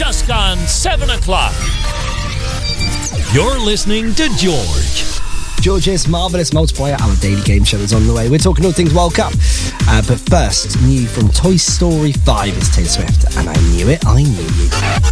just gone 7 o'clock. You're listening to George. George's Marvellous Multiplier, our daily game show, is on the way. We're talking all things World Cup. But first, new from Toy Story 5 is Taylor Swift. And I knew it, I knew you.